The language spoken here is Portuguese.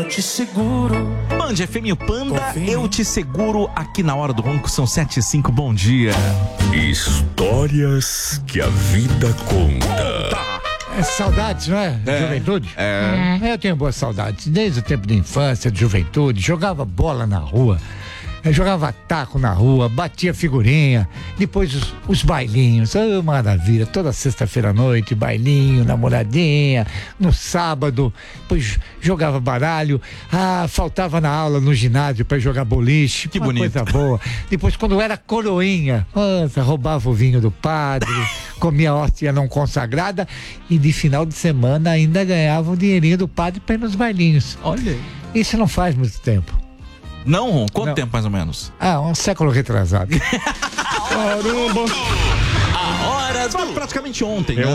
Eu te seguro. Band FM Panda, eu te seguro aqui na Hora do Ronco, são 7h05, bom dia. Histórias que a vida conta. É saudades, não é? Juventude? Eu tenho boas saudades. Desde o tempo de infância, de juventude, jogava bola na rua. Eu jogava taco na rua, batia figurinha, depois os bailinhos, maravilha, toda sexta-feira à noite, bailinho, namoradinha, no sábado, depois jogava baralho, faltava na aula no ginásio para jogar boliche, que uma bonito. coisa boa. Depois quando eu era coroinha, roubava o vinho do padre, comia hóstia não consagrada e de final de semana ainda ganhava o dinheirinho do padre para ir nos bailinhos. Olha. Isso não faz muito tempo. Não, Ron? Quanto Não. tempo mais ou menos? Um século retrasado. A hora do... Praticamente ontem, né?